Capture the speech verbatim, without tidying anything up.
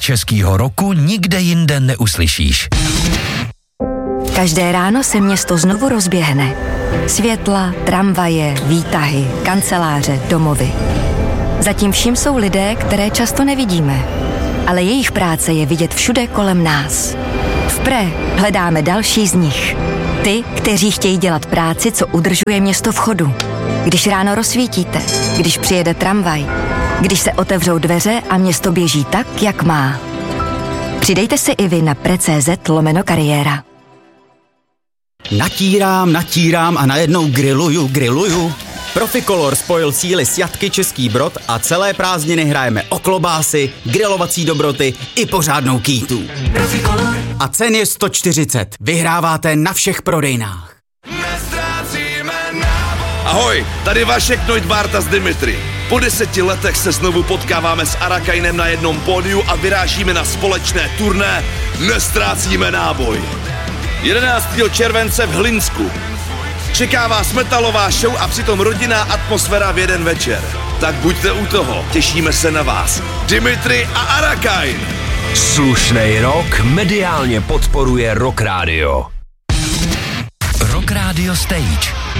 českého roku nikde jinde neuslyšíš. Každé ráno se město znovu rozběhne. Světla, tramvaje, výtahy, kanceláře, domovy. Zatím vším jsou lidé, které často nevidíme. Ale jejich práce je vidět všude kolem nás. V P R E hledáme další z nich. Ty, kteří chtějí dělat práci, co udržuje město v chodu. Když ráno rozsvítíte, když přijede tramvaj, když se otevřou dveře a město běží tak, jak má. Přidejte se i vy na pre.cz lomeno kariéra. Natírám, natírám a najednou grilluju, grilluju. Proficolor spojil síly s Jatky Český Brod a celé prázdniny hrajeme o klobásy, grilovací dobroty i pořádnou kýtu. A cen je sto čtyřicet. Vyhráváte na všech prodejnách. Ahoj, tady Vašek Neudbárta z Dimitri. Po deseti letech se znovu potkáváme s Arakainem na jednom pódiu a vyrážíme na společné turné Nestrácíme náboj. jedenáctého července v Hlinsku. Čeká vás metalová show a přitom rodinná atmosféra v jeden večer. Tak buďte u toho, těšíme se na vás. Dimitri a Arakain. Slušnej rok mediálně podporuje Rock Radio. Rock Radio Stage.